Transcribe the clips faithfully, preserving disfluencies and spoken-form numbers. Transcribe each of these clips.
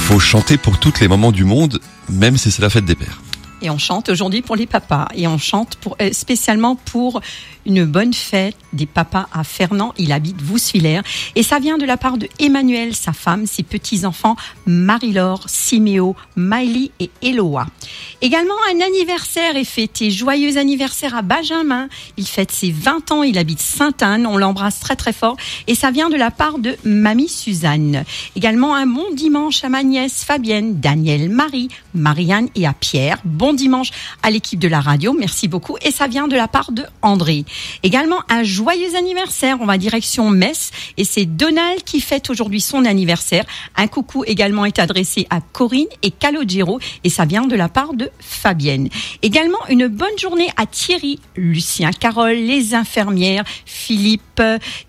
faut chanter pour tous les moments du monde, même si c'est la fête des pères. Et on chante aujourd'hui pour les papas. Et on chante pour, euh, spécialement pour une bonne fête des papas à Fernand. Il habite Vousvillers. Et ça vient de la part de Emmanuel, sa femme, ses petits-enfants, Marie-Laure, Siméo, Miley et Eloa. Également, un anniversaire est fêté. Joyeux anniversaire à Benjamin. Il fête ses vingt ans. Il habite Sainte-Anne. On l'embrasse très très fort. Et ça vient de la part de Mamie Suzanne. Également, un bon dimanche à ma nièce Fabienne, Daniel, Marie, Marianne et à Pierre. Bon dimanche à l'équipe de la radio, merci beaucoup. Et ça vient de la part de André. Également, un joyeux anniversaire, on va direction Metz. Et c'est Donald qui fête aujourd'hui son anniversaire. Un coucou également est adressé à Corinne et Calogero. Et ça vient de la part de Fabienne. Également, une bonne journée à Thierry, Lucien, Carole, les infirmières, Philippe.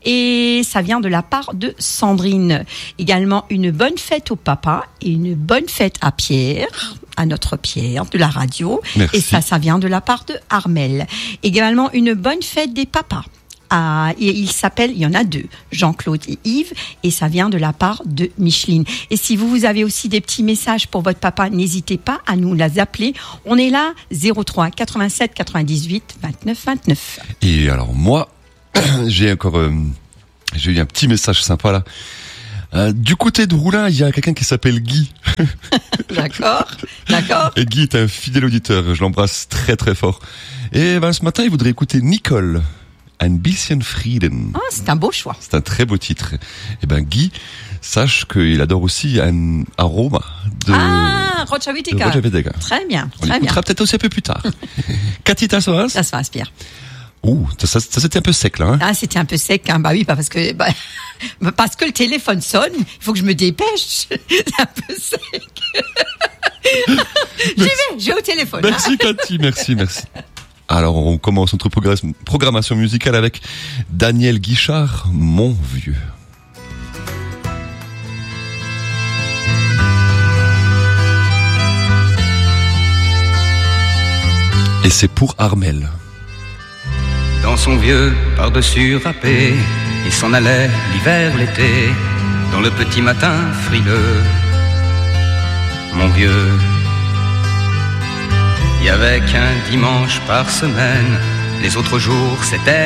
Et ça vient de la part de Sandrine. Également, une bonne fête au papa et une bonne fête à Pierre. à notre Pierre de la radio. Merci. Et ça, ça vient de la part de Armel. Également, une bonne fête des papas. Ah, il s'appelle, il y en a deux, Jean-Claude et Yves, et ça vient de la part de Micheline. Et si vous, vous avez aussi des petits messages pour votre papa, n'hésitez pas à nous les appeler. On est là, zéro trois quatre-vingt-sept quatre-vingt-dix-huit vingt-neuf vingt-neuf. Et alors moi, j'ai encore, euh, j'ai eu un petit message sympa là. Euh, du côté de Roulin, il y a quelqu'un qui s'appelle Guy. D'accord, d'accord. Et Guy est un fidèle auditeur, je l'embrasse très très fort. Et ben ce matin, il voudrait écouter Nicole, Ein bisschen Frieden. Ah, c'est un beau choix. C'est un très beau titre. Et ben Guy, sache qu'il adore aussi un arôme de Ah, Roger Whittaker. de Roger Whittaker. Très bien, On très bien. l'écoutera peut-être aussi un peu plus tard. Cathy, t'as ça? Ça se passe, Pierre. Ouh, ça, ça, ça c'était un peu sec là. Hein. Ah, c'était un peu sec, hein. Bah oui, parce que bah, parce que le téléphone sonne. Il faut que je me dépêche. C'est un peu sec. J'y vais, je vais au téléphone. Merci hein. Cathy, merci, merci. Alors on commence notre progr- programmation musicale avec Daniel Guichard, Mon Vieux. Et c'est pour Armel. Dans son vieux par-dessus râpé, il s'en allait l'hiver, l'été, dans le petit matin frileux. Mon vieux, il y avait qu'un dimanche par semaine, les autres jours c'était